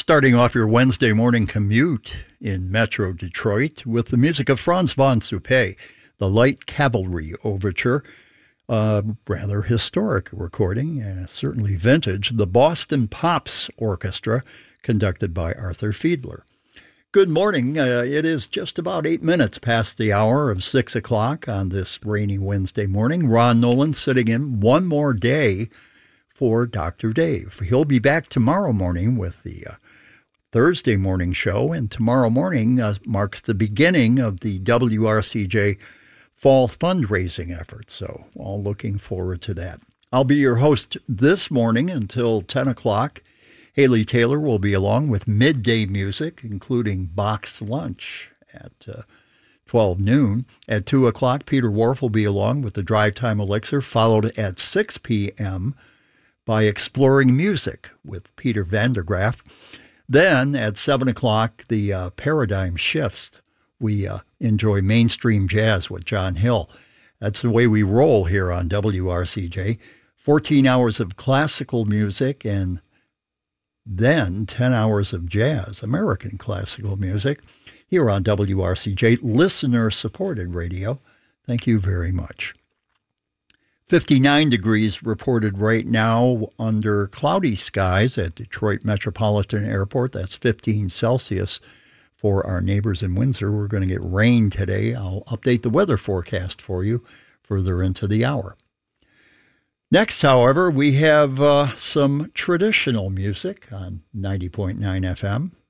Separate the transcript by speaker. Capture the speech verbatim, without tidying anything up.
Speaker 1: Starting off your Wednesday morning commute in Metro Detroit with the music of Franz von Suppé, the Light Cavalry Overture, a rather historic recording, uh, certainly vintage, the Boston Pops Orchestra, conducted by Arthur Fiedler. Good morning. Uh, it is just about eight minutes past the hour of six o'clock on this rainy Wednesday morning. Ron Nolan sitting in one more day for Doctor Dave. He'll be back tomorrow morning with the uh, Thursday morning show, and tomorrow morning uh, marks the beginning of the W R C J fall fundraising effort, so all looking forward to that. I'll be your host this morning until ten o'clock. Haley Taylor will be along with midday music, including Box Lunch at uh, twelve noon. At two o'clock, Peter Wharf will be along with the Drive Time Elixir, followed at six p.m. by Exploring Music with Peter Vandergraff. Then at seven o'clock, the uh, paradigm shifts. We uh, enjoy mainstream jazz with John Hill. That's the way we roll here on W R C J. fourteen hours of classical music and then ten hours of jazz, American classical music, here on W R C J, listener-supported radio. Thank you very much. fifty-nine degrees reported right now under cloudy skies at Detroit Metropolitan Airport. That's fifteen Celsius for our neighbors in Windsor. We're going to get rain today. I'll update the weather forecast for you further into the hour. Next, however, we have uh, some traditional music on ninety point nine F M.